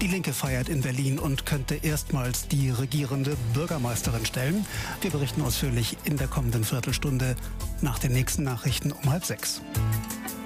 Die Linke feiert in Berlin und könnte erstmals die regierende Bürgermeisterin stellen. Wir berichten ausführlich in der kommenden Viertelstunde nach den nächsten Nachrichten um 5:30.